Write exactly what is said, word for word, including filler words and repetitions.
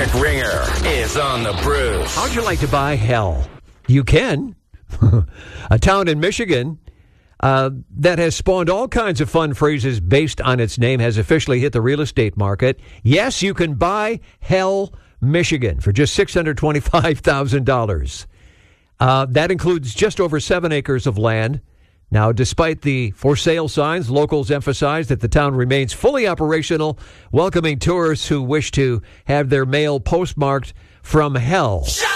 Rick Ringer is on the Bruce. How'd you like to buy hell? You can. A town in Michigan uh, that has spawned all kinds of fun phrases based on its name has officially hit the real estate market. Yes, you can buy Hell, Michigan for just six hundred twenty-five thousand dollars. Uh, that includes just over seven acres of land. Now, despite the for sale signs, locals emphasize that the town remains fully operational, welcoming tourists who wish to have their mail postmarked from hell. Shut